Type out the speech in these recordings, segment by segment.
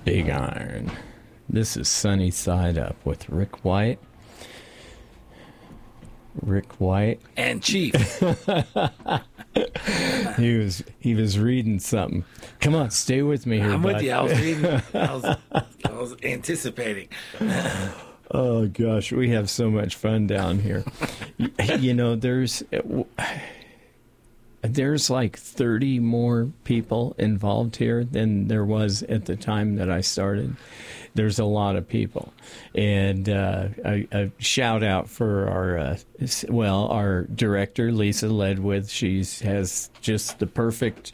Big Iron. This is Sunny Side Up with Rick White. Rick White and Chief. He was reading something. Come on, stay with me here. I'm bud. with you. I was reading. I was anticipating. Oh gosh, we have so much fun down here. You know, there's like 30 more people involved here than there was at the time that I started. There's a lot of people. And a shout out for our director, Lisa Ledwith. She has just the perfect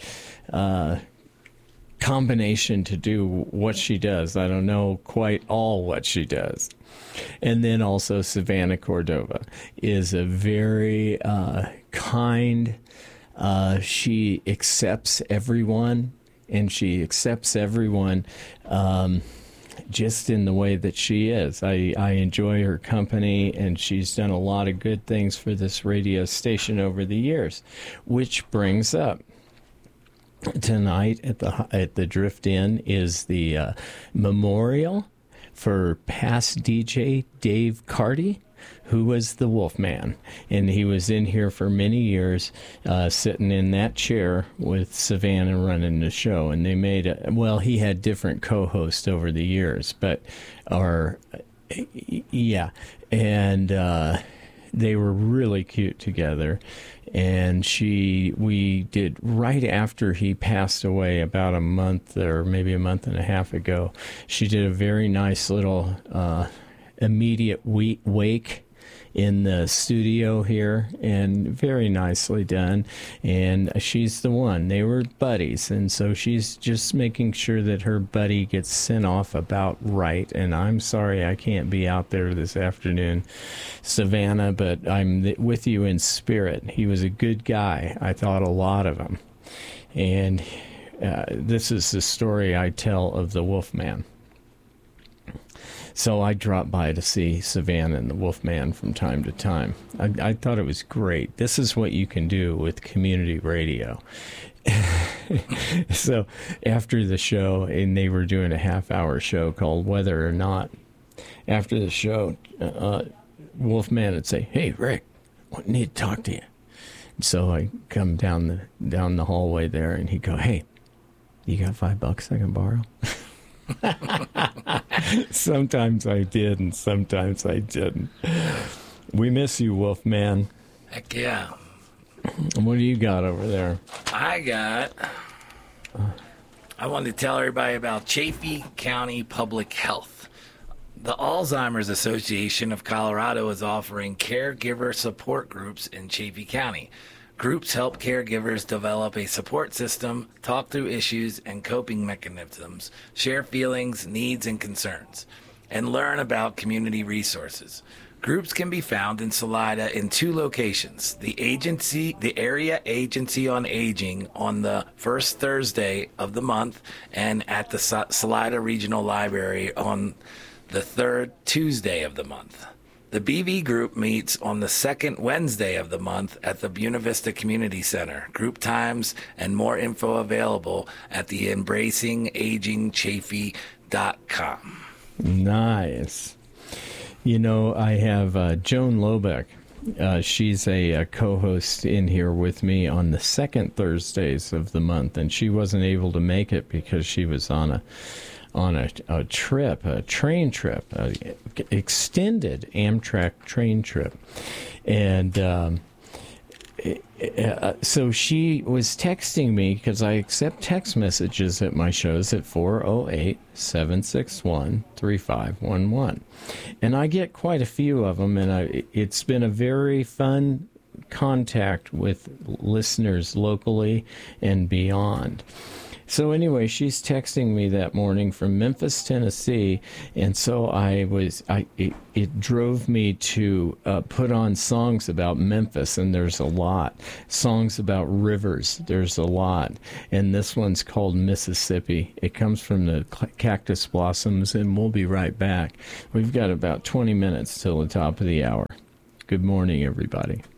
combination to do what she does. I don't know quite all what she does. And then also Savannah Cordova is a very kind. She accepts everyone, and she accepts everyone just in the way that she is. I enjoy her company, and she's done a lot of good things for this radio station over the years, which brings up tonight at the Drift Inn is the memorial for past DJ Dave Carty, who was the Wolfman. And he was in here for many years, sitting in that chair with Savannah running the show. And they made he had different co-hosts over the years, but they were really cute together. And we did right after he passed away, about a month or maybe a month and a half ago, she did a very nice little immediate wake in the studio here, and very nicely done. And she's the one. They were buddies, and so she's just making sure that her buddy gets sent off about right. And I'm sorry I can't be out there this afternoon, Savannah, but I'm with you in spirit. He was a good guy. I thought a lot of him. And this is the story I tell of the Wolfman. So I dropped by to see Savannah and the Wolfman from time to time. I thought it was great. This is what you can do with community radio. So after the show, and they were doing a half-hour show called Whether or Not, after the show, Wolfman would say, "Hey, Rick, I need to talk to you." So I come down the hallway there, and he'd go, "Hey, you got $5 I can borrow?" Sometimes I did, and sometimes I didn't. We miss you, Wolfman. Heck yeah. What do you got over there? I wanted to tell everybody about Chaffee County Public Health. The Alzheimer's Association of Colorado is offering caregiver support groups in Chaffee County. Groups help caregivers develop a support system, talk through issues and coping mechanisms, share feelings, needs, and concerns, and learn about community resources. Groups can be found in Salida in 2 locations: the Area Agency on Aging on the first Thursday of the month, and at the Salida Regional Library on the third Tuesday of the month. The BV group meets on the second Wednesday of the month at the Buena Vista Community Center. Group times and more info available at the EmbracingAgingChaffee.com. Nice. You know, I have Joan Lobeck. She's a co-host in here with me on the second Thursdays of the month, and she wasn't able to make it because she was on a train trip, extended Amtrak train trip. And so she was texting me, because I accept text messages at my shows at 408-761-3511. And I get quite a few of them, and it's been a very fun contact with listeners locally and beyond. So anyway, she's texting me that morning from Memphis, Tennessee, and so it drove me to put on songs about Memphis, and there's a lot. Songs about rivers, there's a lot. And this one's called Mississippi. It comes from the Cactus Blossoms, and we'll be right back. We've got about 20 minutes till the top of the hour. Good morning, everybody.